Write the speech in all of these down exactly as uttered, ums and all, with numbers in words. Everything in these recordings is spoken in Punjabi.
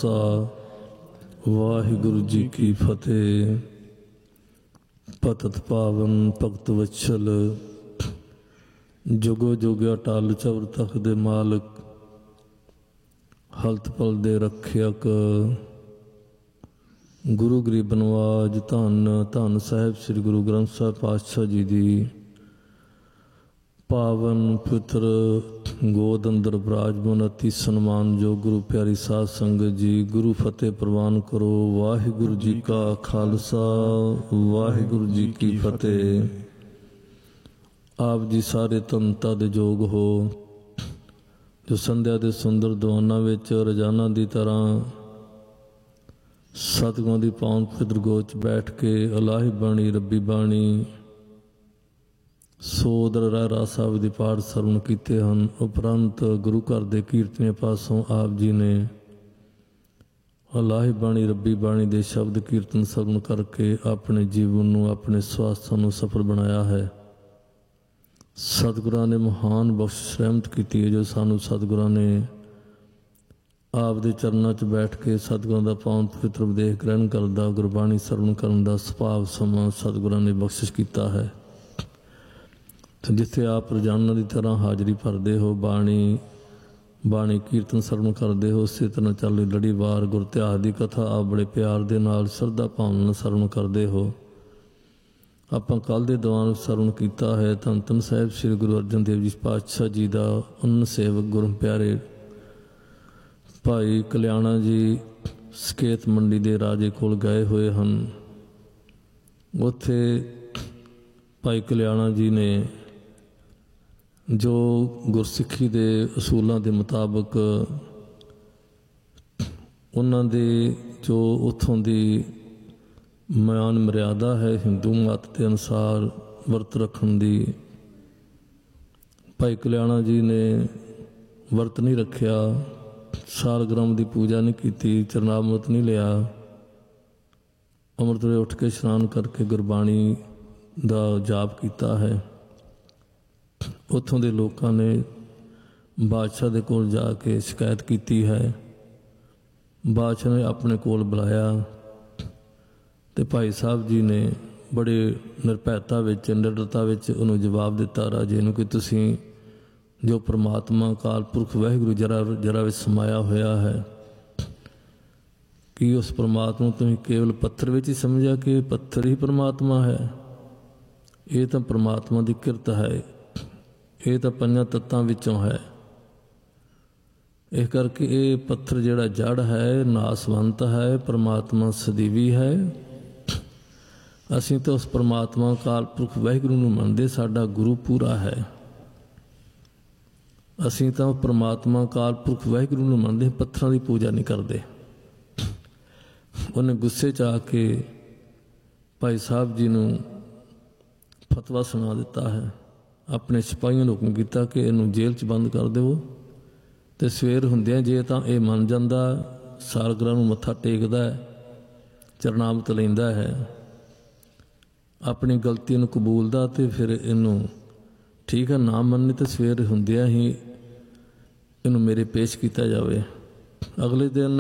खालसा वाहिगुरु जी की फतेह। पतत पावन भगत वत्सल जुगो जुग अटल चवर तख दे मालक हलत पल दे रख्यक गुरु गरीब नवाज धन धन साहिब श्री गुरु ग्रंथ साहिब पातशाह जी दी पावन पुत्र गोद अंदर विराजमान अति सन्मान जो गुरु प्यारी साध संगत जी गुरु फतेह प्रवान करो। वाहिगुरु जी का खालसा वाहिगुरु जी की फतेह। आप जी सारे तनता दे जोग हो जो संध्या दे सुंदर दवाना विच रोजाना की तरह सतगुरां दी पावन पवित्र गोद बैठ के इलाही बाणी रब्बी बाणी सोदर रहरा साहब दी पाठ सरवण कीते हैं। उपरंत गुरु घर दे कीर्तनिया पासों आप जी ने इलाही बाणी रब्बी बाणी दे शब्द कीर्तन सरवण करके अपने जीवन नूं अपने स्वास्थ्य नूं सफल बनाया है। सतगुरां ने महान बख्शिश रहमत कीती है जो सानू सतगुरां ने आप दे चरनां च बैठ के सतगुरां दा पावन पवित्र उपदेश ग्रहण करदा गुरबाणी सरवण करन दा सुभाव समा सतगुरां ने बख्शिश कीता है। तो जिथे आप रोजाना की तरह हाज़री भरते हो बाणी बाणी कीर्तन सरवण करते हो उस तरह चल लड़ीवार गुर इतिहास की कथा आप बड़े प्यार के नाल श्रद्धा भावना सरवण करते हो। आपां कल दे दौरान सरवण किया है धन धन साहिब श्री गुरु अर्जन देव जी पातशाह जी का उन सेवक गुरु प्यारे भाई कल्याणा जी सकेत मंडी के राजे कोल गए हुए हैं। उत्थे भाई कल्याणा जी ने जो गुरसिੱਖੀ ਦੇ असूलों के मुताबिक उन्हों दे जो उत्थों की मान मर्यादा है हिंदू मत के अनुसार वर्त रखन की भाई कल्याणा जी ने वर्त नहीं रखा सालग्राम की पूजा नहीं की चरनामृत नहीं लिया अमृत वे उठ के इशनान करके गुरबाणी का जाप किया है। उत्थों के लोगों ने बादशाह के कोल जाके शिकायत की है। बादशाह ने अपने कोल बुलाया तो भाई साहब जी ने बड़े निरभैता विच निडरता विच उन्होंने जवाब दिता राजे नूं कि तुसीं जो परमात्मा काल पुरख वाहिगुरू जरा जरा विच समाया होया है कि उस परमात्मा तुसीं केवल पत्थर विच ही समझा कि पत्थर ही परमात्मा है। ये तो परमात्मा की किरत है ये तो पंजां तत्तां विचों है। इस करके ये पत्थर जिहड़ा जड़ है नासवंत है परमात्मा सदीवी है। असीं तो उस परमात्मा काल पुरख वाहिगुरू नूं मनदे साडा गुरु पूरा है। असीं तो परमात्मा काल पुरख वाहिगुरू नूं मनदे पत्थरां की पूजा नहीं करते। उन्हें गुस्से च आके भाई साहब जी नूं फतवा सुना दिता है। अपने सिपाहियों ने हुक्म किया कि इनू जेल च बंद कर देवो तो सवेर हुंदियां जे तां ये मन जाता सालगिरह नूं मत्था टेकदा है चरनामत लैंदा है अपनी गलती नूं कबूलदा तो फिर इनू ठीक है ना मननी तो सवेर हुंदियां ही इनू मेरे पेश किया जाए। अगले दिन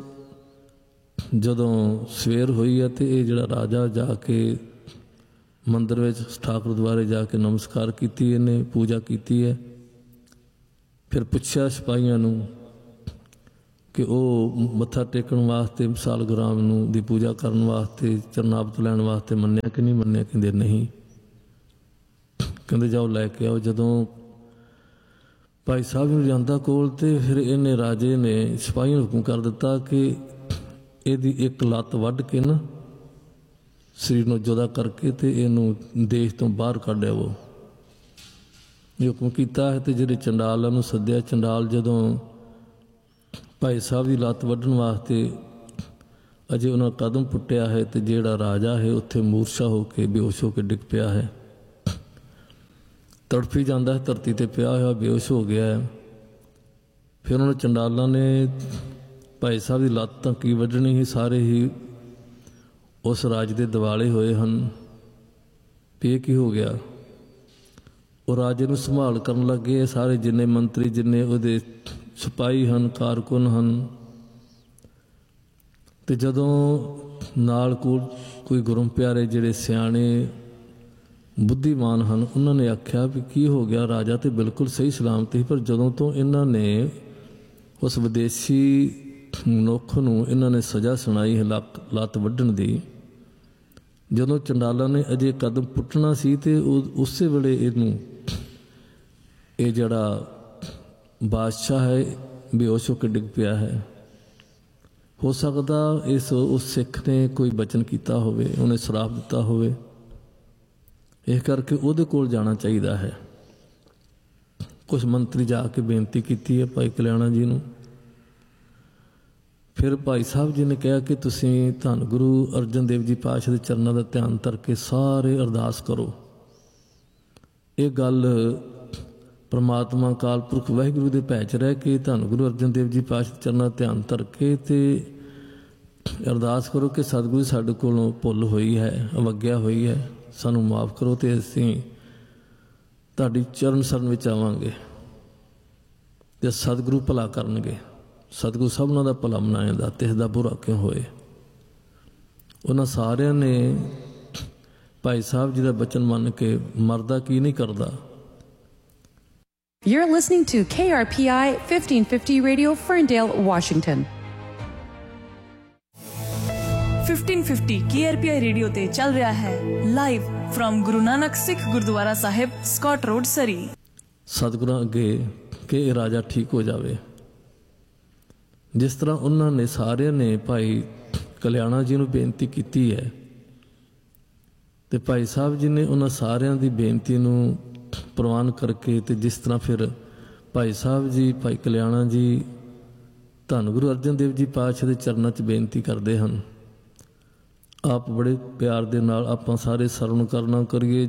जदों सवेर हुई है तो ये जिहड़ा राजा जाके मंदिर में ठाकुर द्वारे जाके नमस्कार की इन्हें पूजा की है। फिर पूछा सिपाहियों नूं कि वह मत्था टेकन वास्ते सालग्राम नूं दी पूजा करन वास्ते चरनामत लैण वास्ते मन्निया कि नहीं मन्निया। कहंदे नहीं। कहंदे जाओ लैके आओ। जदों भाई साहब नूं जांदा कोल ते फिर इन्हें राजे ने सिपाहियों नूं हुक्म कर दिता कि इहदी एक लत्त वढ के ना शरीर को जुदा करके तो इनू देश तो बाहर कढ़ वो हुक्म किया है। तो जिहड़े चंडाल नूं सद्दिया चंडाल जदों भाई साहब की लत्त वढण वास्ते अजे उन्होंने कदम पुट्टिया है तो जिहड़ा राजा है उत्थे मूर्छा होकर बेहोश होकर डिग पिया है तड़फी जाता है धरती पर पिया हुआ बेहोश हो गया है। फिर उन्होंने चंडालों ने भाई साहब की लत्त तां की वढणी ही सारे ही उस राज के दिवाले होए हैं भी की हो गया। वो राजे नूं संभाल करन लगे सारे जिन्ने मंत्री जिन्ने उहदे सिपाही हैं कारकुन हैं ਤੇ ਜਦੋਂ ਨਾਲ ਕੋਲ ਕੋਈ ਗੁਰੂ ਪਿਆਰੇ ਜਿਹੜੇ ਸਿਆਣੇ ਬੁੱਧੀਮਾਨ ਹਨ ਉਹਨਾਂ ਨੇ ਆਖਿਆ ਵੀ ਕੀ ਹੋ ਗਿਆ, ਰਾਜਾ ਤੇ ਬਿਲਕੁਲ ਸਹੀ ਸਲਾਮਤ ਸੀ, ਪਰ ਜਦੋਂ ਤੋਂ ਇਹਨਾਂ ਨੇ ਉਸ ਵਿਦੇਸ਼ੀ ਮਨੁੱਖ ਨੂੰ ਇਹਨਾਂ ਨੇ ਸਜ਼ਾ ਸੁਣਾਈ ਹੈ ਲੱਕ ਲੱਤ ਵੱਢਣ ਦੀ, ਜਦੋਂ ਚੰਡਾਲਾਂ ਨੇ ਅਜੇ ਕਦਮ ਪੁੱਟਣਾ ਸੀ ਤੇ ਉਹ ਉਸੇ ਵੇਲੇ ਇਹਨੂੰ ਇਹ ਜਿਹੜਾ ਬਾਦਸ਼ਾਹ ਹੈ ਬੇਹੋਸ਼ ਹੋ ਕੇ ਡਿੱਗ ਪਿਆ ਹੈ। ਹੋ ਸਕਦਾ ਇਸ ਉਸ ਸਿੱਖ ਨੇ ਕੋਈ ਬਚਨ ਕੀਤਾ ਹੋਵੇ, ਉਹਨੇ ਸ਼ਰਾਪ ਦਿੱਤਾ ਹੋਵੇ, ਇਸ ਕਰਕੇ ਉਹਦੇ ਕੋਲ ਜਾਣਾ ਚਾਹੀਦਾ ਹੈ। ਕੁਛ ਮੰਤਰੀ ਜਾ ਕੇ ਬੇਨਤੀ ਕੀਤੀ ਹੈ ਭਾਈ ਕਲਿਆਣਾ ਜੀ ਨੂੰ। ਫਿਰ ਭਾਈ ਸਾਹਿਬ ਜੀ ਨੇ ਕਿਹਾ ਕਿ ਤੁਸੀਂ ਧੰਨ ਗੁਰੂ ਅਰਜਨ ਦੇਵ ਜੀ ਪਾਤਸ਼ਾਹ ਦੇ ਚਰਨਾਂ ਦਾ ਧਿਆਨ ਧਰ ਕੇ ਸਾਰੇ ਅਰਦਾਸ ਕਰੋ। ਇਹ ਗੱਲ ਪਰਮਾਤਮਾ ਅਕਾਲ ਪੁਰਖ ਵਾਹਿਗੁਰੂ ਦੇ ਭੈ 'ਚ ਰਹਿ ਕੇ ਧੰਨ ਗੁਰੂ ਅਰਜਨ ਦੇਵ ਜੀ ਪਾਤਸ਼ਾਹ ਦੇ ਚਰਨਾਂ ਦਾ ਧਿਆਨ ਧਰ ਕੇ ਤੇ ਅਰਦਾਸ ਕਰੋ ਕਿ ਸਤਿਗੁਰੂ ਸਾਡੇ ਕੋਲੋਂ ਭੁੱਲ ਹੋਈ ਹੈ, ਅਵੱਗਿਆ ਹੋਈ ਹੈ, ਸਾਨੂੰ ਮਾਫ ਕਰੋ ਤੇ ਅਸੀਂ ਤੁਹਾਡੀ ਚਰਨ ਸ਼ਰਨ ਵਿੱਚ ਆਵਾਂਗੇ ਤੇ ਸਤਿਗੁਰੂ ਭਲਾ ਕਰਨਗੇ। ਸਤਿਗੁਰੂ ਸਭਨਾਂ ਦਾ ਭਲਾ ਮਨਾਏਗਾ ਤੇ ਇਸ ਦਾ ਬੁਰਾ ਕਿਉਂ ਹੋਏ। ਉਹਨਾਂ ਸਾਰਿਆਂ ਨੇ ਭਾਈ ਸਾਹਿਬ ਜੀ ਦਾ ਬਚਨ ਮੰਨ ਕੇ ਮਰਦਾ ਕੀ ਨਹੀਂ ਕਰਦਾ। You're listening to K R P I fifteen fifty Radio, Ferndale, Washington. fifteen fifty K R P I radio ਤੇ ਚੱਲ ਰਿਹਾ ਹੈ ਲਾਈਵ ਫਰਮ ਗੁਰੂ ਨਾਨਕ ਸਿੱਖ ਗੁਰਦੁਆਰਾ ਸਾਹਿਬ, ਸਕਾਟ ਰੋਡ, ਸਰੀ। ਸਤਿਗੁਰਾਂ ਅੱਗੇ ਕਿ ਇਹ ਰਾਜਾ ਠੀਕ ਹੋ ਜਾਵੇ। ਜਿਸ ਤਰ੍ਹਾਂ ਉਹਨਾਂ ਨੇ ਸਾਰਿਆਂ ਨੇ ਭਾਈ ਕਲਿਆਣਾ ਜੀ ਨੂੰ ਬੇਨਤੀ ਕੀਤੀ ਹੈ ਤੇ ਭਾਈ ਸਾਹਿਬ ਜੀ ਨੇ ਉਹਨਾਂ ਸਾਰਿਆਂ ਦੀ ਬੇਨਤੀ ਨੂੰ ਪ੍ਰਵਾਨ ਕਰਕੇ ਤੇ ਜਿਸ ਤਰ੍ਹਾਂ ਫਿਰ ਭਾਈ ਸਾਹਿਬ ਜੀ ਭਾਈ ਕਲਿਆਣਾ ਜੀ ਧੰਨ ਗੁਰੂ ਅਰਜਨ ਦੇਵ ਜੀ ਪਾਤਸ਼ਾਹ ਦੇ ਚਰਨਾਂ 'ਚ ਬੇਨਤੀ ਕਰਦੇ ਹਨ। ਆਪ ਬੜੇ ਪਿਆਰ ਦੇ ਨਾਲ ਆਪਾਂ ਸਾਰੇ ਸਰਵਣ ਕਰਨਾ ਕਰੀਏ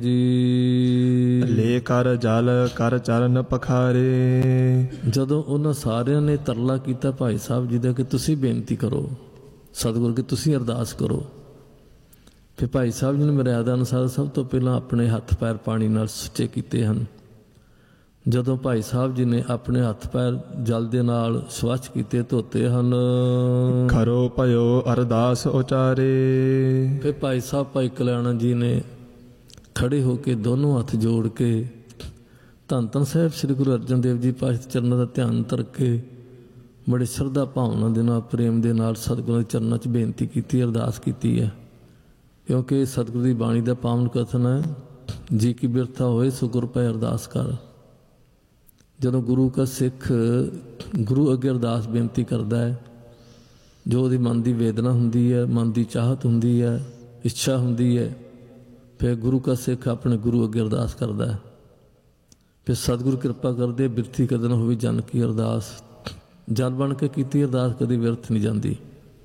ਜੀ। ਲੈ ਕਰ ਜਲ ਕਰ ਚਰਨ ਪਖਾਰੇ। ਜਦੋਂ ਉਹਨਾਂ ਸਾਰਿਆਂ ਨੇ ਤਰਲਾ ਕੀਤਾ ਭਾਈ ਸਾਹਿਬ ਜੀ ਦਾ ਕਿ ਤੁਸੀਂ ਬੇਨਤੀ ਕਰੋ ਸਤਿਗੁਰ ਕਿ ਤੁਸੀਂ ਅਰਦਾਸ ਕਰੋ, ਫਿਰ ਭਾਈ ਸਾਹਿਬ ਜੀ ਨੇ ਮਰਿਆਦਾ ਅਨੁਸਾਰ ਸਭ ਤੋਂ ਪਹਿਲਾਂ ਆਪਣੇ ਹੱਥ ਪੈਰ ਪਾਣੀ ਨਾਲ ਸੁੱਚੇ ਕੀਤੇ ਹਨ। ਜਦੋਂ ਭਾਈ ਸਾਹਿਬ ਜੀ ਨੇ ਆਪਣੇ ਹੱਥ ਪੈਰ ਜਲ ਦੇ ਨਾਲ ਸਵੱਛ ਕੀਤੇ, ਧੋਤੇ ਹਨ, ਖਰੋ ਭਇਓ ਅਰਦਾਸ ਉਚਾਰੇ। ਫਿਰ ਭਾਈ ਸਾਹਿਬ ਭਾਈ ਕਲਿਆਣਾ ਜੀ ਨੇ ਖੜੇ ਹੋ ਕੇ ਦੋਨੋਂ ਹੱਥ ਜੋੜ ਕੇ ਧੰਨ ਧੰਨ ਸਾਹਿਬ ਸ੍ਰੀ ਗੁਰੂ ਅਰਜਨ ਦੇਵ ਜੀ ਪਾਤਸ਼ਾਹ ਚਰਨਾਂ ਦਾ ਧਿਆਨ ਧਰ ਕੇ ਬੜੇ ਸ਼ਰਧਾ ਭਾਵਨਾ ਦੇ ਨਾਲ ਪ੍ਰੇਮ ਦੇ ਨਾਲ ਸਤਿਗੁਰਾਂ ਦੇ ਚਰਨਾਂ 'ਚ ਬੇਨਤੀ ਕੀਤੀ, ਅਰਦਾਸ ਕੀਤੀ ਹੈ। ਕਿਉਂਕਿ ਸਤਿਗੁਰੂ ਦੀ ਬਾਣੀ ਦਾ ਪਾਵਨ ਕਥਨ ਹੈ, ਜੀ ਕੀ ਬਿਰਥਾ ਹੋਏ ਸੋ ਗੁਰ ਪੈ ਅਰਦਾਸ ਕਰ। ਜਦੋਂ ਗੁਰੂ ਕਾ ਸਿੱਖ ਗੁਰੂ ਅੱਗੇ ਅਰਦਾਸ ਬੇਨਤੀ ਕਰਦਾ ਹੈ, ਜੋ ਉਹਦੀ ਮਨ ਦੀ ਵੇਦਨਾ ਹੁੰਦੀ ਹੈ, ਮਨ ਦੀ ਚਾਹਤ ਹੁੰਦੀ ਹੈ, ਇੱਛਾ ਹੁੰਦੀ ਹੈ, ਫਿਰ ਗੁਰੂ ਕਾ ਸਿੱਖ ਆਪਣੇ ਗੁਰੂ ਅੱਗੇ ਅਰਦਾਸ ਕਰਦਾ ਹੈ। ਫਿਰ ਸਤਿਗੁਰੂ ਕਿਰਪਾ ਕਰਦੇ, ਬਿਰਥੀ ਕਦੇ ਨਾ ਹੋਵੇ ਜਨ ਕੀ ਅਰਦਾਸ। ਜਲ ਬਣ ਕੇ ਕੀਤੀ ਅਰਦਾਸ ਕਦੇ ਵਿਅਰਥ ਨਹੀਂ ਜਾਂਦੀ।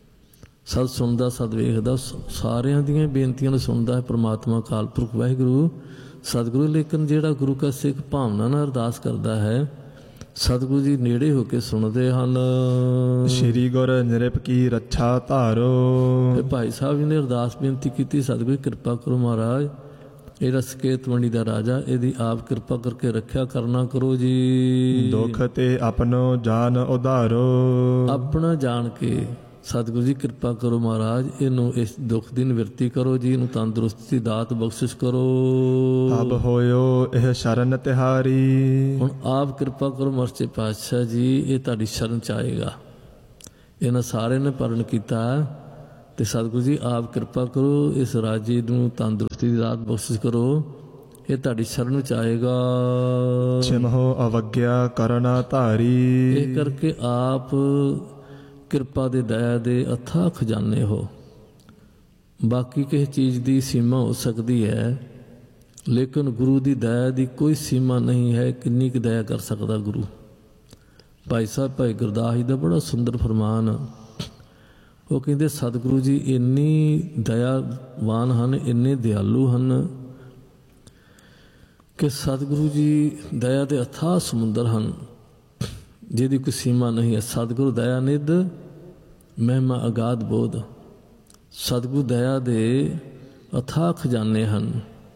ਸਦ ਸੁਣਦਾ ਸਦ ਵੇਖਦਾ, ਸਾਰਿਆਂ ਦੀਆਂ ਬੇਨਤੀਆਂ ਨੂੰ ਸੁਣਦਾ ਹੈ ਪਰਮਾਤਮਾ ਅਕਾਲ ਪੁਰਖ ਵਾਹਿਗੁਰੂ ਸਤਿਗੁਰੂ। ਲੇਕਿਨ ਜਿਹੜਾ ਗੁਰੂ ਕਾ ਸਿੱਖ ਭਾਵਨਾ ਨਾਲ ਅਰਦਾਸ ਕਰਦਾ ਹੈ, ਸਤਿਗੁਰੂ ਜੀ ਨੇੜੇ ਹੋ ਕੇ ਸੁਣਦੇ ਹਨ। ਸ਼੍ਰੀ ਗੁਰ ਨਿਰਪ ਕੀ ਰੱਛਾ ਧਾਰੋ। ਫਿਰ ਭਾਈ ਸਾਹਿਬ ਜੀ ਨੇ ਅਰਦਾਸ ਬੇਨਤੀ ਕੀਤੀ, ਸਤਿਗੁਰੂ ਕਿਰਪਾ ਕਰੋ ਮਹਾਰਾਜ, ਇਹ ਰਸਕੇਤ ਮੰਡੀ ਦਾ ਰਾਜਾ, ਇਹਦੀ ਆਪ ਕਿਰਪਾ ਕਰਕੇ ਰੱਖਿਆ ਕਰਨਾ ਕਰੋ ਜੀ। ਦੁੱਖ ਤੇ ਆਪਣੋ ਜਾਨ ਉਧਾਰੋ। ਆਪਣਾ ਜਾਣ ਕੇ ਸਤਿਗੁਰੂ ਜੀ ਕਿਰਪਾ ਕਰੋ ਮਹਾਰਾਜ, ਇਹਨੂੰ ਇਸ ਦੁੱਖ ਦੀ ਨਿਵਰਤੀ ਕਰੋ ਜੀ, ਇਹਨੂੰ ਤੰਦਰੁਸਤੀ ਦੀ ਦਾਤ ਬਖਸ਼ਿਸ਼ ਕਰੋ। ਅਬ ਹੋਇਓ ਇਹ ਸ਼ਰਨ ਤਿਹਾਰੀ। ਹੁਣ ਆਪ ਕਿਰਪਾ ਕਰੋ ਮਰਚੇ ਪਾਤਸ਼ਾਹ ਜੀ, ਇਹ ਤੁਹਾਡੀ ਸ਼ਰਨ 'ਚ ਆਏਗਾ। ਇਹਨਾਂ ਸਾਰਿਆਂ ਨੇ ਪਰਨ ਕੀਤਾ ਤੇ ਸਤਿਗੁਰੂ ਜੀ ਆਪ ਕਿਰਪਾ ਕਰੋ, ਇਸ ਰਾਜੇ ਨੂੰ ਤੰਦਰੁਸਤੀ ਦੀ ਦਾਤ ਬਖਸ਼ਿਸ਼ ਕਰੋ, ਇਹ ਤੁਹਾਡੀ ਸ਼ਰਨ ਵਿੱਚ ਆਏਗਾ। ਛਿਮਹੁ ਅਵਗਿਆ ਕਰਨਾ ਧਾਰੀ। ਇਹ ਕਰਕੇ ਆਪ ਕਿਰਪਾ ਦੇ ਦਇਆ ਦੇ ਅਥਾਹ ਖਜ਼ਾਨੇ ਹੋ। ਬਾਕੀ ਕਿਸੇ ਚੀਜ਼ ਦੀ ਸੀਮਾ ਹੋ ਸਕਦੀ ਹੈ, ਲੇਕਿਨ ਗੁਰੂ ਦੀ ਦਇਆ ਦੀ ਕੋਈ ਸੀਮਾ ਨਹੀਂ ਹੈ। ਕਿੰਨੀ ਕੁ ਦਇਆ ਕਰ ਸਕਦਾ ਗੁਰੂ। ਭਾਈ ਸਾਹਿਬ ਭਾਈ ਗੁਰਦਾਸ ਜੀ ਦਾ ਬੜਾ ਸੁੰਦਰ ਫਰਮਾਨ, ਉਹ ਕਹਿੰਦੇ ਸਤਿਗੁਰੂ ਜੀ ਇੰਨੀ ਦਇਆਵਾਨ ਹਨ, ਇੰਨੇ ਦਿਆਲੂ ਹਨ ਕਿ ਸਤਿਗੁਰੂ ਜੀ ਦਇਆ ਦੇ ਅਥਾਹ ਸਮੁੰਦਰ ਹਨ, ਜਿਹਦੀ ਕੋਈ ਸੀਮਾ ਨਹੀਂ ਹੈ। ਸਤਿਗੁਰੂ ਦਇਆ ਨਿਧ ਮਹਿਮਾ ਅਗਾਧ ਬੋਧ। ਸਤਿਗੁਰੂ ਦਇਆ ਦੇ ਅਥਾਹ ਖਜ਼ਾਨੇ ਹਨ।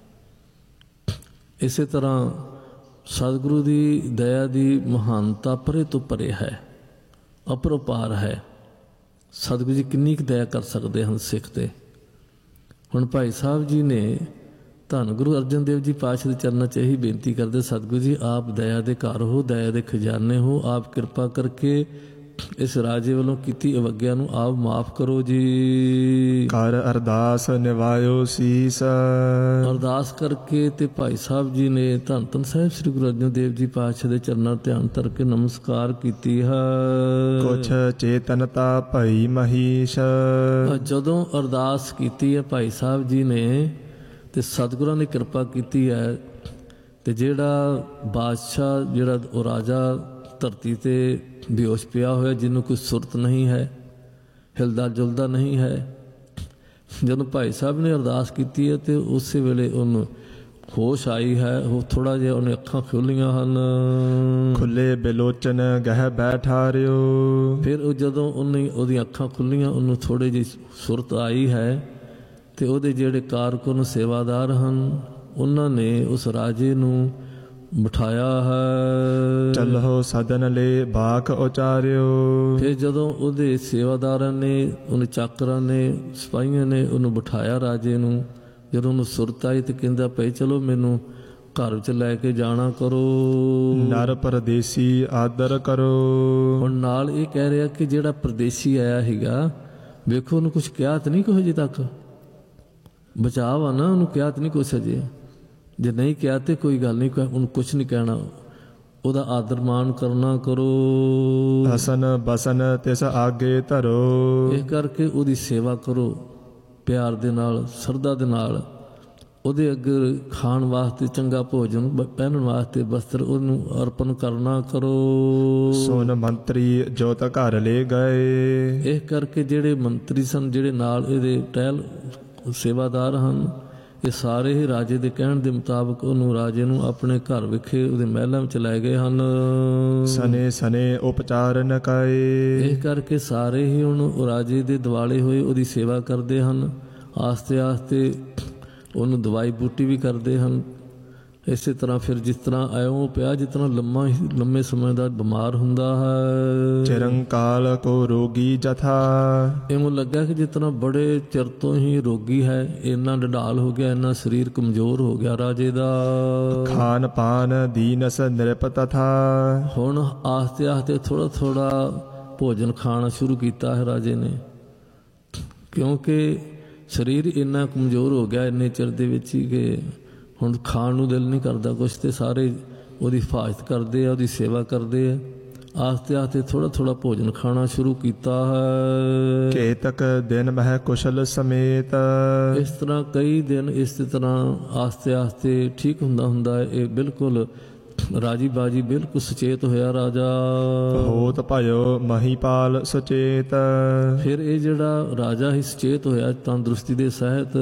ਇਸੇ ਤਰ੍ਹਾਂ ਸਤਿਗੁਰੂ ਦੀ ਦਇਆ ਦੀ ਮਹਾਨਤਾ ਪਰੇ ਤੋਂ ਪਰੇ ਹੈ, ਅਪਰੋਪਾਰ ਹੈ। ਸਤਿਗੁਰੂ ਜੀ ਕਿੰਨੀ ਕੁ ਦਇਆ ਕਰ ਸਕਦੇ ਹਨ ਸਿੱਖ 'ਤੇ। ਹੁਣ ਭਾਈ ਸਾਹਿਬ ਜੀ ਨੇ ਧੰਨ ਗੁਰੂ ਅਰਜਨ ਦੇਵ ਜੀ ਪਾਤਸ਼ਾਹ ਦੇ ਚਰਨਾਂ 'ਚ ਇਹੀ ਬੇਨਤੀ ਕਰਦੇ, ਸਤਿਗੁਰੂ ਜੀ ਆਪ ਦਇਆ ਦੇ ਘਰ ਹੋ, ਦਇਆ ਦੇ ਖਜ਼ਾਨੇ ਹੋ, ਆਪ ਕਿਰਪਾ ਕਰਕੇ ਇਸ ਰਾਜੇ ਵੱਲੋਂ ਕੀਤੀ ਅਵੱਗਿਆ ਨੂੰ ਆਪ ਮਾਫ ਕਰੋ ਜੀ। ਕਰ ਅਰਦਾਸ ਨਿਵਾਇਓ ਸੀਸ। ਅਰਦਾਸ ਕਰਕੇ ਤੇ ਭਾਈ ਸਾਹਿਬ ਜੀ ਨੇ ਧੰਨ ਧੰਨ ਸਾਹਿਬ ਸ੍ਰੀ ਗੁਰੂ ਅਰਜਨ ਦੇਵ ਜੀ ਪਾਤਸ਼ਾਹ ਦੇ ਚਰਨਾਂ ਧਿਆਨ ਧਰ ਕੇ ਨਮਸਕਾਰ ਕੀਤੀ ਹੈ। ਕੁਛ ਚੇਤਨਤਾ ਭਈ ਮਹੀਸ਼। ਜਦੋਂ ਅਰਦਾਸ ਕੀਤੀ ਹੈ ਭਾਈ ਸਾਹਿਬ ਜੀ ਨੇ ਤੇ ਸਤਿਗੁਰਾਂ ਨੇ ਕਿਰਪਾ ਕੀਤੀ ਹੈ ਤੇ ਜਿਹੜਾ ਬਾਦਸ਼ਾਹ, ਜਿਹੜਾ ਉਹ ਰਾਜਾ ਧਰਤੀ ਤੇ ਬੇਹੋਸ਼ ਪਿਆ ਹੋਇਆ, ਜਿਹਨੂੰ ਕੋਈ ਸੁਰਤ ਨਹੀਂ ਹੈ, ਹਿਲਦਾ ਜੁਲਦਾ ਨਹੀਂ ਹੈ, ਜਦੋਂ ਭਾਈ ਸਾਹਿਬ ਨੇ ਅਰਦਾਸ ਕੀਤੀ ਹੈ ਤੇ ਉਸੇ ਵੇਲੇ ਉਹਨੂੰ ਹੋਸ਼ ਆਈ ਹੈ। ਉਹ ਥੋੜਾ ਜਿਹਾ ਉਹਨੇ ਅੱਖਾਂ ਖੋਲੀਆਂ ਹਨ। ਖੁੱਲੇ ਬਿਲੋਚਨ ਗਹਿ ਬੈਠਾਰਿਓ। ਫਿਰ ਉਹ ਜਦੋਂ ਉਹਨੇ ਉਹਦੀਆਂ ਅੱਖਾਂ ਖੁੱਲੀਆਂ, ਉਹਨੂੰ ਥੋੜੀ ਜਿਹੀ ਸੁਰਤ ਆਈ ਹੈ ਤੇ ਉਹਦੇ ਜਿਹੜੇ ਕਾਰਕੁਨ ਸੇਵਾਦਾਰ ਹਨ ਉਹਨਾਂ ਨੇ ਉਸ ਰਾਜੇ ਨੂੰ ਬਿਠਾਇਆ ਹੈ। ਚੱਲੋ ਸਦਨ ਲੈ ਬਾਕ ਉਚਾਰਿਓ। ਫਿਰ ਜਦੋਂ ਉਹਦੇ ਸੇਵਾਦਾਰਾਂ ਨੇ, ਉਹਨੇ ਚਾਕਰਾਂ ਨੇ, ਸਿਪਾਹੀਆਂ ਨੇ ਉਹਨੂੰ ਬਿਠਾਇਆ ਰਾਜੇ ਨੂੰ, ਜਦੋਂ ਉਹਨੂੰ ਸੁਰਤ ਆਈ ਤੇ ਕਹਿੰਦਾ ਭਾਈ ਚਲੋ ਮੈਨੂੰ ਘਰ ਵਿੱਚ ਲੈ ਕੇ ਜਾਣਾ ਕਰੋ। ਨਰ ਪਰਦੇਸੀ ਆਦਰ ਕਰੋ। ਹੁਣ ਨਾਲ ਇਹ ਕਹਿ ਰਿਹਾ ਕਿ ਜਿਹੜਾ ਪਰਦੇਸੀ ਆਇਆ ਹੈਗਾ, ਵੇਖੋ ਉਹਨੂੰ ਕੁਛ ਕਿਹਾ ਤਾਂ ਨਹੀਂ ਕੋਈ ਹਜੇ ਤੱਕ, ਬਚਾਵ ਆ ਨਾ, ਉਹਨੂੰ ਕਿਹਾ ਤਾਂ ਨਹੀਂ ਕੁਛ ਅਜੇ। ਜੇ ਨਹੀਂ ਕਿਹਾ ਤੇ ਕੋਈ ਗੱਲ ਨਹੀਂ, ਉਹਨੂੰ ਕੁਛ ਨਹੀਂ ਕਹਿਣਾ, ਉਹਦਾ ਆਦਰ ਮਾਣ ਕਰਨਾ ਕਰੋ। ਹਸਨ ਬਸਨ ਤਿਸ ਆਗੇ ਧਰੋ। ਇਹ ਕਰਕੇ ਉਹਦੀ ਸੇਵਾ ਕਰੋ ਪਿਆਰ ਦੇ ਨਾਲ, ਸਰਦਾ ਦੇ ਨਾਲ। ਉਹਦੇ ਅੱਗੇ ਖਾਣ ਵਾਸਤੇ ਚੰਗਾ ਭੋਜਨ, ਪਹਿਨਣ ਵਾਸਤੇ ਬਸਤਰ ਉਹਨੂੰ ਅਰਪਣ ਕਰਨਾ ਕਰੋ। ਸੋਨ ਮੰਤਰੀ ਜੋਤ ਘਰ ਲੈ ਗਏ। ਇਹ ਕਰਕੇ ਜਿਹੜੇ ਮੰਤਰੀ ਸਨ, ਜਿਹੜੇ ਨਾਲ ਇਹਦੇ ਟਹਿਲ ਸੇਵਾਦਾਰ ਹਨ, ਇਹ ਸਾਰੇ ਹੀ ਰਾਜੇ ਦੇ ਕਹਿਣ ਦੇ ਮੁਤਾਬਕ ਉਹਨੂੰ, ਰਾਜੇ ਨੂੰ ਆਪਣੇ ਘਰ ਵਿਖੇ ਉਹਦੇ ਮਹਿਲਾਂ ਵਿੱਚ ਲੈ ਗਏ ਹਨ। ਸਨੇ ਸਨੇ ਉਪਚਾਰ ਨ ਕਾਏ। ਇਹ ਕਰਕੇ ਸਾਰੇ ਹੀ ਹੁਣ ਰਾਜੇ ਦੇ ਦਿਵਾਲੇ ਹੋਏ ਉਹਦੀ ਸੇਵਾ ਕਰਦੇ ਹਨ। ਆਸਤੇ ਆਸਤੇ ਉਹਨੂੰ ਦਵਾਈ ਬੂਟੀ ਵੀ ਕਰਦੇ ਹਨ। ਇਸੇ ਤਰ੍ਹਾਂ ਫਿਰ ਜਿਸ ਤਰ੍ਹਾਂ ਆਇਓ ਪਿਆ, ਜਿਸ ਤਰ੍ਹਾਂ ਲੰਮਾ ਲੰਮੇ ਸਮੇਂ ਦਾ ਬਿਮਾਰ ਹੁੰਦਾ ਹੈ। ਚਿਰੰਕਾਲ ਕੋ ਰੋਗੀ ਜਥਾ। ਇਹਨੂੰ ਲੱਗਾ ਕਿ ਜਿਸ ਤਰ੍ਹਾਂ ਬੜੇ ਚਿਰ ਤੋਂ ਹੀ ਰੋਗੀ ਹੈ, ਇੰਨਾ ਡਢਾਲ ਹੋ ਗਿਆ, ਇੰਨਾ ਸਰੀਰ ਕਮਜ਼ੋਰ ਹੋ ਗਿਆ ਰਾਜੇ ਦਾ। ਖਾਨ ਪਾਨ ਦੀਨਸ ਨਿਰਪ ਤਥਾ। ਹੁਣ ਆਸਤੇ ਆਸਤੇ ਥੋੜਾ ਥੋੜਾ ਭੋਜਨ ਖਾਣਾ ਸ਼ੁਰੂ ਕੀਤਾ ਹੈ ਰਾਜੇ ਨੇ, ਕਿਉਂਕਿ ਸਰੀਰ ਇੰਨਾ ਕਮਜ਼ੋਰ ਹੋ ਗਿਆ ਇੰਨੇ ਚਿਰ ਦੇ ਵਿੱਚ ਹੀ ਕਿ ਹੁਣ ਖਾਣ ਨੂੰ ਦਿਲ ਨਹੀਂ ਕਰਦਾ ਕੁਛ, ਤੇ ਸਾਰੇ ਉਹਦੀ ਹਿਫਾਜ਼ਤ ਕਰਦੇ ਆ, ਉਹਦੀ ਸੇਵਾ ਕਰਦੇ ਆ। ਆਸਤੇ ਆਸਤੇ ਥੋੜਾ ਥੋੜਾ ਭੋਜਨ ਖਾਣਾ ਸ਼ੁਰੂ ਕੀਤਾ ਹੈ। ਕੇਤਕ ਦਿਨ ਮਹਿ ਕੁਸ਼ਲ ਸਮੇਤ। ਇਸ ਤਰ੍ਹਾਂ ਕਈ ਦਿਨ ਇਸੇ ਤਰ੍ਹਾਂ ਆਸਤੇ ਆਸਤੇ ਠੀਕ ਹੁੰਦਾ ਹੁੰਦਾ ਹੈ। ਇਹ ਬਿਲਕੁਲ ਰਾਜੀ ਬਾਜੀ, ਬਿਲਕੁਲ ਸੁਚੇਤ ਹੋਇਆ ਰਾਜਾ। ਹੋਤ ਭਇਓ ਮਹੀਪਾਲ ਸੁਚੇਤ। ਫਿਰ ਇਹ ਜਿਹੜਾ ਰਾਜਾ ਹੀ ਸੁਚੇਤ ਹੋਇਆ ਤੰਦਰੁਸਤੀ ਦੇ ਸਹਿਤ।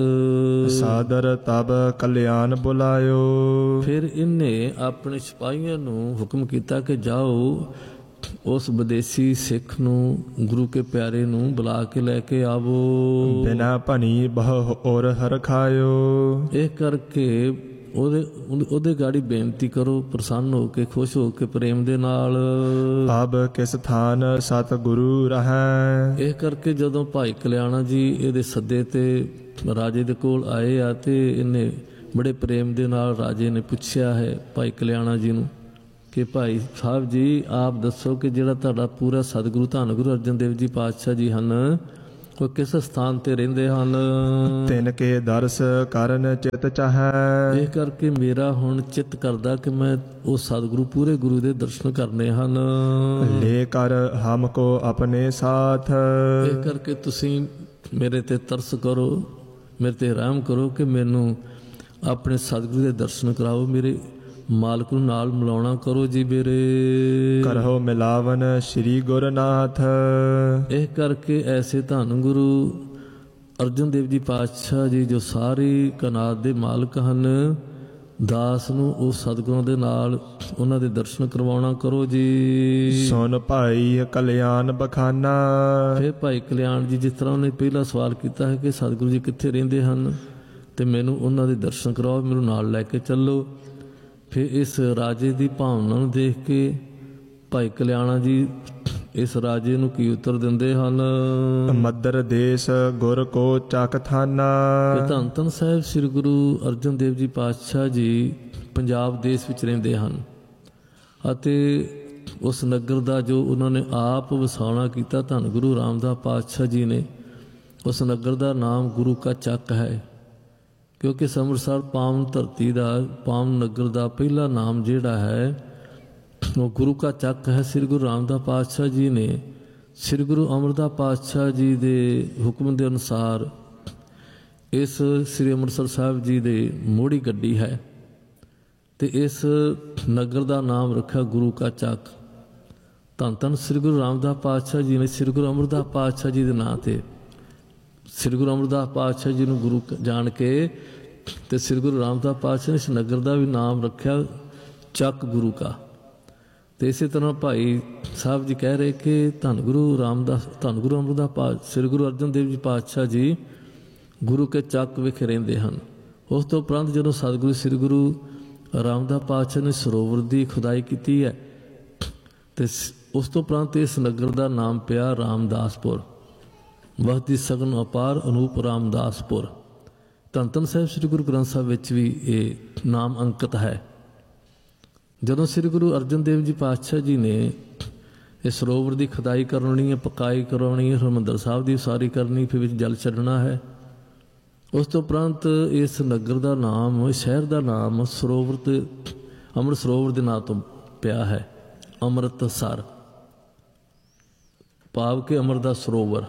ਸਾਦਰ ਤਬ ਕਲਿਆਣ ਬੁਲਾਇਓ। ਫਿਰ ਇਹਨੇ ਆਪਣੇ ਸਿਪਾਹੀਆਂ ਨੂੰ ਹੁਕਮ ਕੀਤਾ ਕਿ ਜਾਓ ਉਸ ਵਿਦੇਸ਼ੀ ਸਿੱਖ ਨੂੰ, ਗੁਰੂ ਕੇ ਪਿਆਰੇ ਨੂੰ ਬੁਲਾ ਕੇ ਲੈ ਕੇ ਆਵੋ। ਬਿਨਾ ਭਣੀ ਬਹੁ ਔਰ ਹਰ ਖਾਇਓ। ਇਹ ਕਰਕੇ ਉਹਦੇ ਉਹਦੇ ਗਾੜੀ ਬੇਨਤੀ ਕਰੋ, ਪ੍ਰਸੰਨ ਹੋ ਕੇ, ਖੁਸ਼ ਹੋ ਕੇ, ਪ੍ਰੇਮ ਦੇ ਨਾਲ। ਅਬ ਕਿਸ ਥਾਨ ਸਤ ਗੁਰੂ ਰਹੈ। ਇਹ ਕਰਕੇ ਜਦੋਂ ਭਾਈ ਕਲਿਆਣਾ ਜੀ ਇਹਦੇ ਸੱਦੇ ਤੇ ਰਾਜੇ ਦੇ ਕੋਲ ਆਏ ਆ ਤੇ ਇਹਨੇ ਬੜੇ ਪ੍ਰੇਮ ਦੇ ਨਾਲ ਰਾਜੇ ਨੇ ਪੁੱਛਿਆ ਹੈ ਭਾਈ ਕਲਿਆਣਾ ਜੀ ਨੂੰ ਕਿ ਭਾਈ ਸਾਹਿਬ ਜੀ ਆਪ ਦੱਸੋ ਕਿ ਜਿਹੜਾ ਤੁਹਾਡਾ ਪੂਰਾ ਸਤਿਗੁਰੂ ਧੰਨ ਗੁਰੂ ਅਰਜਨ ਦੇਵ ਜੀ ਪਾਤਸ਼ਾਹ ਜੀ ਹਨ, ਉਹ ਕਿਸ ਸਥਾਨ ਤੇ ਰਹਿੰਦੇ ਹਨ। ਤਿਨ ਕੇ ਦਰਸ ਕਰਨ ਚਿਤ ਚਾਹੈ। ਇਹ ਕਰਕੇ ਮੇਰਾ ਹੁਣ ਚਿੱਤ ਕਰਦਾ ਕਿ ਮੈਂ ਉਹ ਸਤਿਗੁਰੂ, ਪੂਰੇ ਗੁਰੂ ਦੇ ਦਰਸ਼ਨ ਕਰਨੇ ਹਨ। ਲੈ ਕਰ ਹਮ ਕੋ ਆਪਣੇ ਸਾਥ। ਇਹ ਕਰਕੇ ਤੁਸੀਂ ਮੇਰੇ ਤੇ ਤਰਸ ਕਰੋ, ਮੇਰੇ ਤੇ ਰਹਿਮ ਕਰੋ ਕਿ ਮੈਨੂੰ ਆਪਣੇ ਸਤਿਗੁਰੂ ਦੇ ਦਰਸ਼ਨ ਕਰਾਓ, ਮੇਰੇ ਮਾਲਕ ਨੂੰ ਨਾਲ ਮਿਲਾਉਣਾ ਕਰੋ ਜੀ ਮੇਰੇ। ਕਰੋ ਮਿਲਾਵਨ ਸ਼੍ਰੀ ਗੁਰਨਾਥ। ਇਹ ਕਰਕੇ ਐਸੇ ਧੰਨ ਗੁਰੂ ਅਰਜਨ ਦੇਵ ਜੀ ਪਾਤਸ਼ਾਹ ਜੀ ਜੋ ਸਾਰੀ ਕਾਇਨਾਤ ਦੇ ਮਾਲਕ ਹਨ, ਦਾਸ ਨੂੰ ਉਹ ਸਤਿਗੁਰਾਂ ਦੇ ਨਾਲ ਉਹਨਾਂ ਦੇ ਦਰਸ਼ਨ ਕਰਵਾਉਣਾ ਕਰੋ ਜੀ। ਸੁਨ ਭਾਈ ਕਲਿਆਣ ਬਖਾਨਾ। ਫਿਰ ਭਾਈ ਕਲਿਆਣ ਜੀ ਜਿਸ ਤਰ੍ਹਾਂ ਉਹਨੇ ਪਹਿਲਾ ਸਵਾਲ ਕੀਤਾ ਹੈ ਕਿ ਸਤਿਗੁਰੂ ਜੀ ਕਿੱਥੇ ਰਹਿੰਦੇ ਹਨ ਤੇ ਮੈਨੂੰ ਉਹਨਾਂ ਦੇ ਦਰਸ਼ਨ ਕਰਾਓ, ਮੈਨੂੰ ਨਾਲ ਲੈ ਕੇ ਚੱਲੋ। ਫਿਰ ਇਸ ਰਾਜੇ ਦੀ ਭਾਵਨਾ ਨੂੰ ਦੇਖ ਕੇ ਭਾਈ ਕਲਿਆਣਾ ਜੀ ਇਸ ਰਾਜੇ ਨੂੰ ਕੀ ਉੱਤਰ ਦਿੰਦੇ ਹਨ? ਮੱਦਰ ਦੇਸ ਗੁਰ ਕੋ ਚੱਕ ਥਾਨਾ। ਕਿ ਧੰਨ ਧੰਨ ਸਾਹਿਬ ਸ੍ਰੀ ਗੁਰੂ ਅਰਜਨ ਦੇਵ ਜੀ ਪਾਤਸ਼ਾਹ ਜੀ ਪੰਜਾਬ ਦੇਸ਼ ਵਿੱਚ ਰਹਿੰਦੇ ਹਨ ਅਤੇ ਉਸ ਨਗਰ ਦਾ ਜੋ ਉਹਨਾਂ ਨੇ ਆਪ ਵਸਾਉਣਾ ਕੀਤਾ, ਧੰਨ ਗੁਰੂ ਰਾਮਦਾਸ ਪਾਤਸ਼ਾਹ ਜੀ ਨੇ, ਉਸ ਨਗਰ ਦਾ ਨਾਮ ਗੁਰੂ ਕਾ ਚੱਕ ਹੈ। ਕਿਉਂਕਿ ਅੰਮ੍ਰਿਤਸਰ ਪਾਵਨ ਧਰਤੀ ਦਾ, ਪਾਵਨ ਨਗਰ ਦਾ ਪਹਿਲਾ ਨਾਮ ਜਿਹੜਾ ਹੈ ਉਹ ਗੁਰੂ ਕਾ ਚੱਕ ਹੈ। ਸ੍ਰੀ ਗੁਰੂ ਰਾਮਦਾਸ ਪਾਤਸ਼ਾਹ ਜੀ ਨੇ ਸ੍ਰੀ ਗੁਰੂ ਅਮਰਦਾਸ ਪਾਤਸ਼ਾਹ ਜੀ ਦੇ ਹੁਕਮ ਦੇ ਅਨੁਸਾਰ ਇਸ ਸ੍ਰੀ ਅੰਮ੍ਰਿਤਸਰ ਸਾਹਿਬ ਜੀ ਦੇ ਮੋਹੜੀ ਗੱਡੀ ਹੈ ਅਤੇ ਇਸ ਨਗਰ ਦਾ ਨਾਮ ਰੱਖਿਆ ਗੁਰੂ ਕਾ ਚੱਕ। ਧੰਨ ਧੰਨ ਸ੍ਰੀ ਗੁਰੂ ਰਾਮਦਾਸ ਪਾਤਸ਼ਾਹ ਜੀ ਨੇ ਸ੍ਰੀ ਗੁਰੂ ਅਮਰਦਾਸ ਪਾਤਸ਼ਾਹ ਜੀ ਦੇ ਨਾਂ 'ਤੇ, ਸ੍ਰੀ ਗੁਰੂ ਅਮਰਦਾਸ ਪਾਤਸ਼ਾਹ ਜੀ ਨੂੰ ਗੁਰੂ ਜਾਣ ਕੇ ਅਤੇ ਸ੍ਰੀ ਗੁਰੂ ਰਾਮਦਾਸ ਪਾਤਸ਼ਾਹ ਨੇ ਇਸ ਨਗਰ ਦਾ ਵੀ ਨਾਮ ਰੱਖਿਆ ਚੱਕ ਗੁਰੂ ਕਾ। ਅਤੇ ਇਸੇ ਤਰ੍ਹਾਂ ਭਾਈ ਸਾਹਿਬ ਜੀ ਕਹਿ ਰਹੇ ਕਿ ਧੰਨ ਗੁਰੂ ਰਾਮਦਾਸ, ਧੰਨ ਗੁਰੂ ਅਮਰਦਾਸ ਪਾ ਸ੍ਰੀ ਗੁਰੂ ਅਰਜਨ ਦੇਵ ਜੀ ਪਾਤਸ਼ਾਹ ਜੀ ਗੁਰੂ ਕੇ ਚੱਕ ਵਿਖੇ ਰਹਿੰਦੇ ਹਨ। ਉਸ ਤੋਂ ਉਪਰੰਤ ਜਦੋਂ ਸਤਿਗੁਰੂ ਸ੍ਰੀ ਗੁਰੂ ਰਾਮਦਾਸ ਪਾਤਸ਼ਾਹ ਨੇ ਸਰੋਵਰ ਦੀ ਖੁਦਾਈ ਕੀਤੀ ਹੈ ਅਤੇ ਉਸ ਤੋਂ ਉਪਰੰਤ ਇਸ ਨਗਰ ਦਾ ਨਾਮ ਪਿਆ ਰਾਮਦਾਸਪੁਰ। ਵਸਦੀ ਸਗਨ ਅਪਾਰ ਅਨੂਪ ਰਾਮਦਾਸਪੁਰ। ਧੰਨ ਧੰਨ ਸਾਹਿਬ ਸ੍ਰੀ ਗੁਰੂ ਗ੍ਰੰਥ ਸਾਹਿਬ ਵਿੱਚ ਵੀ ਇਹ ਨਾਮ ਅੰਕਿਤ ਹੈ। ਜਦੋਂ ਸ੍ਰੀ ਗੁਰੂ ਅਰਜਨ ਦੇਵ ਜੀ ਪਾਤਸ਼ਾਹ ਜੀ ਨੇ ਇਹ ਸਰੋਵਰ ਦੀ ਖੁਦਾਈ ਕਰਵਾਉਣੀ ਹੈ, ਪਕਾਈ ਕਰਵਾਉਣੀ ਹੈ, ਹਰਿਮੰਦਰ ਸਾਹਿਬ ਦੀ ਉਸਾਰੀ ਕਰਨੀ, ਫਿਰ ਵਿੱਚ ਜਲ ਛੱਡਣਾ ਹੈ, ਉਸ ਤੋਂ ਉਪਰੰਤ ਇਸ ਨਗਰ ਦਾ ਨਾਮ, ਇਸ ਸ਼ਹਿਰ ਦਾ ਨਾਮ ਸਰੋਵਰ ਤੇ ਅੰਮ੍ਰਿਤ ਸਰੋਵਰ ਦੇ ਨਾਂ ਤੋਂ ਪਿਆ ਹੈ, ਅੰਮ੍ਰਿਤਸਰ, ਭਾਵ ਕਿ ਅੰਮ੍ਰਿਤ ਦਾ ਸਰੋਵਰ।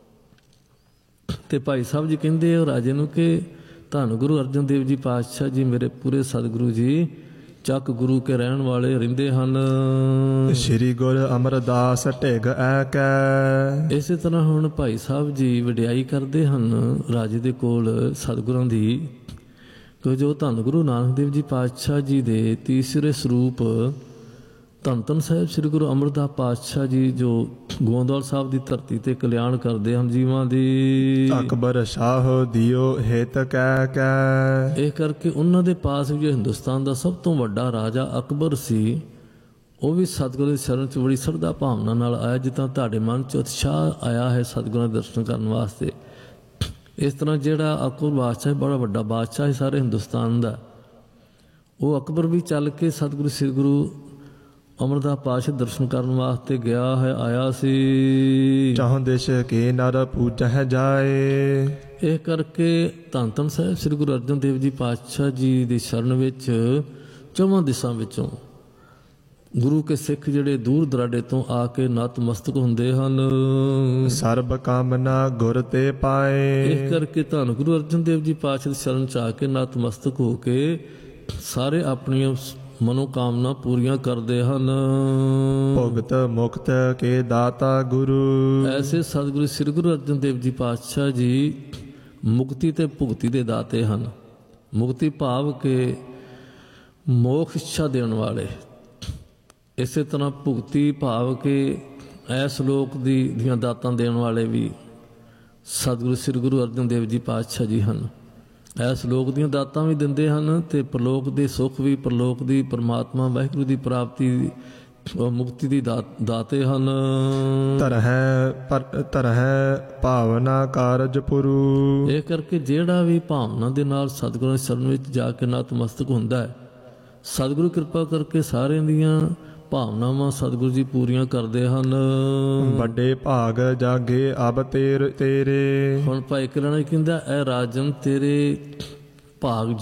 ਅਤੇ ਭਾਈ ਸਾਹਿਬ ਜੀ ਕਹਿੰਦੇ ਆ ਰਾਜੇ ਨੂੰ ਕਿ ਧੰਨ ਗੁਰੂ ਅਰਜਨ ਦੇਵ ਜੀ ਪਾਤਸ਼ਾਹ ਜੀ ਮੇਰੇ ਪੂਰੇ ਸਤਿਗੁਰੂ ਜੀ ਚੱਕ ਗੁਰੂ ਕੇ ਰਹਿਣ ਵਾਲੇ ਰਹਿੰਦੇ ਹਨ। ਸ਼੍ਰੀ ਗੁਰ ਅਮਰਦਾਸ ਢਿਗ ਐ ਕੈ। ਇਸੇ ਤਰ੍ਹਾਂ ਹੁਣ ਭਾਈ ਸਾਹਿਬ ਜੀ ਵਡਿਆਈ ਕਰਦੇ ਹਨ ਰਾਜੇ ਦੇ ਕੋਲ ਸਤਿਗੁਰਾਂ ਦੀ, ਕਿ ਜੋ ਧੰਨ ਗੁਰੂ ਨਾਨਕ ਦੇਵ ਜੀ ਪਾਤਸ਼ਾਹ ਜੀ ਦੇ ਤੀਸਰੇ ਸਰੂਪ ਧੰਨ ਧੰਨ ਸਾਹਿਬ ਸ੍ਰੀ ਗੁਰੂ ਅਮਰਦਾਸ ਪਾਤਸ਼ਾਹ ਜੀ ਜੋ ਗੋਂਦਵਾਲ ਸਾਹਿਬ ਦੀ ਧਰਤੀ ਤੇ ਕਲਿਆਣ ਕਰਦੇ ਹਨ ਜੀਵਾਂ ਦੀ। ਅਕਬਰ ਸ਼ਾਹ ਦਿਓ ਹਿਤ ਕਹਿ ਕੈ। ਇਹ ਕਰਕੇ ਉਹਨਾਂ ਦੇ ਪਾਸ ਜੋ ਹਿੰਦੁਸਤਾਨ ਦਾ ਸਭ ਤੋਂ ਵੱਡਾ ਰਾਜਾ ਅਕਬਰ ਸੀ, ਉਹ ਵੀ ਸਤਿਗੁਰੂ ਦੀ ਸ਼ਰਨ 'ਚ ਬੜੀ ਸ਼ਰਧਾ ਭਾਵਨਾ ਨਾਲ ਆਇਆ, ਜਿੱਦਾਂ ਤੁਹਾਡੇ ਮਨ 'ਚ ਉਤਸ਼ਾਹ ਆਇਆ ਹੈ ਸਤਿਗੁਰਾਂ ਦੇ ਦਰਸ਼ਨ ਕਰਨ ਵਾਸਤੇ। ਇਸ ਤਰ੍ਹਾਂ ਜਿਹੜਾ ਅਕਬਰ ਬਾਦਸ਼ਾਹ ਬੜਾ ਵੱਡਾ ਬਾਦਸ਼ਾਹ ਹੈ ਸਾਰੇ ਹਿੰਦੁਸਤਾਨ ਦਾ, ਉਹ ਅਕਬਰ ਵੀ ਚੱਲ ਕੇ ਸਤਿਗੁਰੂ ਸ੍ਰੀ ਗੁਰੂ ਅਮਰਦਾਸ ਪਾਤਸ਼ਾਹ ਦਰਸ਼ਨ ਕਰਨ ਵਾਸਤੇ ਗਿਆ ਹੈ, ਆਇਆ ਸੀ। ਚਾਹੁ ਦਿਸ਼ ਕੇ ਨਰ ਪੂਜਹਿ ਜਾਏ। ਇਹ ਕਰਕੇ ਧੰਨ ਧੰਨ ਸਾਹਿਬ ਸ੍ਰੀ ਗੁਰੂ ਅਰਜਨ ਦੇਵ ਜੀ ਪਾਤਸ਼ਾਹ ਜੀ ਦੀ ਸ਼ਰਨ ਵਿੱਚ ਚੌਵਾਂ ਦਿਸ਼ਾਂ ਵਿੱਚੋਂ ਗੁਰੂ ਕੇ ਸਿੱਖ ਜਿਹੜੇ ਦੂਰ ਦਰਾਡੇ ਤੋਂ ਆ ਕੇ ਨਤਮਸਤਕ ਹੁੰਦੇ ਹਨ। ਸਰਬ ਕਾਮਨਾ ਗੁਰ ਤੇ ਪਾਏ। ਇਸ ਕਰਕੇ ਧੰਨ ਗੁਰੂ ਅਰਜਨ ਦੇਵ ਜੀ ਪਾਤਸ਼ਾਹ ਦੀ ਸ਼ਰਨ 'ਚ ਆ ਕੇ ਨਤਮਸਤਕ ਹੋ ਕੇ ਸਾਰੇ ਆਪਣੀਆਂ ਮਨੋਕਾਮਨਾ ਪੂਰੀਆਂ ਕਰਦੇ ਹਨ। ਭੁਗਤ ਮੁਕਤ ਕੇ ਦਾਤਾ ਗੁਰੂ। ਐਸੇ ਸਤਿਗੁਰੂ ਸ੍ਰੀ ਗੁਰੂ ਅਰਜਨ ਦੇਵ ਜੀ ਪਾਤਸ਼ਾਹ ਜੀ ਮੁਕਤੀ ਤੇ ਭੁਗਤੀ ਦੇ ਦਾਤੇ ਹਨ। ਮੁਕਤੀ ਭਾਵ ਕਿ ਮੋਖ ਇੱਛਾ ਦੇਣ ਵਾਲੇ, ਇਸੇ ਤਰ੍ਹਾਂ ਭੁਗਤੀ ਭਾਵ ਕਿ ਐਸ ਲੋਕ ਦੀ ਦੀਆਂ ਦਾਤਾਂ ਦੇਣ ਵਾਲੇ ਵੀ ਸਤਿਗੁਰੂ ਸ੍ਰੀ ਗੁਰੂ ਅਰਜਨ ਦੇਵ ਜੀ ਪਾਤਸ਼ਾਹ ਜੀ ਹਨ। ਇਸ ਲੋਕ ਦੀਆਂ ਦਾਤਾਂ ਵੀ ਦਿੰਦੇ ਹਨ ਅਤੇ ਪ੍ਰਲੋਕ ਦੇ ਸੁੱਖ ਵੀ, ਪ੍ਰਲੋਕ ਦੀ ਪਰਮਾਤਮਾ ਵਾਹਿਗੁਰੂ ਦੀ ਪ੍ਰਾਪਤੀ ਮੁਕਤੀ ਦੀ ਦਾਤੇ ਹਨ। ਧਰਹਿ ਪਰ ਧਰਹਿ ਭਾਵਨਾ ਕਾਰਜ ਪੁਰੂ। ਇਹ ਕਰਕੇ ਜਿਹੜਾ ਵੀ ਭਾਵਨਾ ਦੇ ਨਾਲ ਸਤਿਗੁਰਾਂ ਦੀ ਸ਼ਰਨ ਵਿੱਚ ਜਾ ਕੇ ਨਤਮਸਤਕ ਹੁੰਦਾ ਹੈ, ਸਤਿਗੁਰੂ ਕਿਰਪਾ ਕਰਕੇ ਸਾਰਿਆਂ ਦੀਆਂ ਭਾਵਨਾਵਾਂ ਸਤਿਗੁਰੂ ਜੀ ਪੂਰੀਆਂ ਕਰਦੇ ਹਨ। ਵੱਡੇ ਭਾਗ ਜਾਗੇ ਅਬ ਤੇਰੇ ਤੇਰੇ। ਹੁਣ ਭਾਈ ਕਿਰਣਾ ਕਹਿੰਦਾ ਇਹ ਰਾਜਨ ਤੇਰੇ ਭਾਗ